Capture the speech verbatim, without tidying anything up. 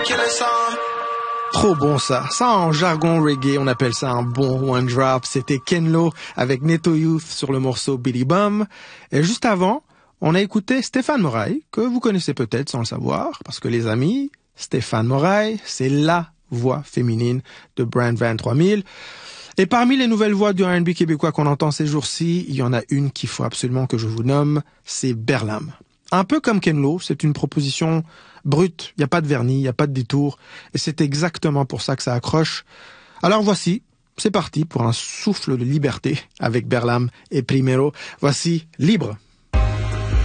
Trop bon ça. Ça en jargon reggae, on appelle ça un bon one drop. C'était Ken Lo avec Netto Youth sur le morceau Billy Bum. Et juste avant, on a écouté Stéphane Moraille, que vous connaissez peut-être sans le savoir, parce que les amis, Stéphane Moraille, c'est la voix féminine de Brand vingt-trois mille. Et parmi les nouvelles voix du R and B québécois qu'on entend ces jours-ci, il y en a une qu'il faut absolument que je vous nomme, c'est Berlam. Un peu comme Ken Lo, c'est une proposition brute, il n'y a pas de vernis, il n'y a pas de détour, et c'est exactement pour ça que ça accroche. Alors voici, c'est parti pour un souffle de liberté avec Berlam et Primero. Voici Libre.